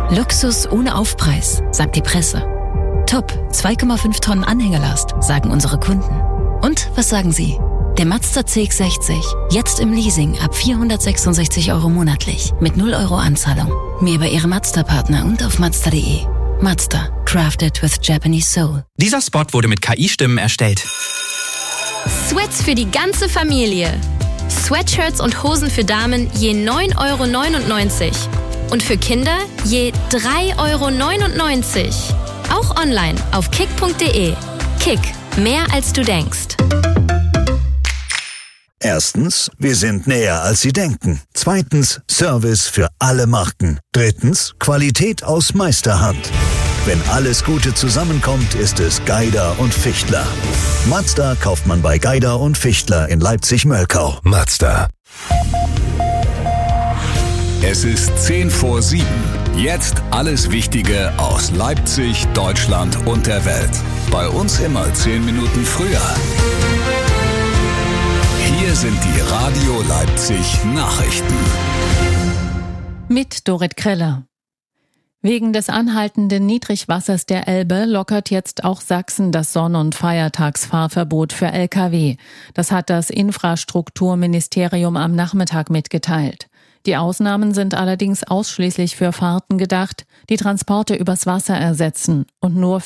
Luxus ohne Aufpreis, sagt die Presse. Top, 2,5 Tonnen Anhängerlast, sagen unsere Kunden. Und was sagen Sie? Der Mazda CX-60, jetzt im Leasing ab 466 € monatlich, mit 0 € Anzahlung. Mehr über Ihre Mazda-Partner und auf Mazda.de. Mazda, crafted with Japanese soul. Dieser Spot wurde mit KI-Stimmen erstellt. Sweats für die ganze Familie. Sweatshirts und Hosen für Damen je 9,99 € und für Kinder je 3,99 €. Auch online auf kick.de. Kick, mehr als du denkst. Erstens, wir sind näher als Sie denken. Zweitens, Service für alle Marken. Drittens, Qualität aus Meisterhand. Wenn alles Gute zusammenkommt, ist es Geider und Fichtler. Mazda kauft man bei Geider und Fichtler in Leipzig-Mölkau. Mazda. Es ist 6:10. Jetzt alles Wichtige aus Leipzig, Deutschland und der Welt. Bei uns immer 10 Minuten früher. Hier sind die Radio Leipzig Nachrichten. Mit Dorit Kreller. Wegen des anhaltenden Niedrigwassers der Elbe lockert jetzt auch Sachsen das Sonn- und Feiertagsfahrverbot für Lkw. Das hat das Infrastrukturministerium am Nachmittag mitgeteilt. Die Ausnahmen sind allerdings ausschließlich für Fahrten gedacht, die Transporte übers Wasser ersetzen und nur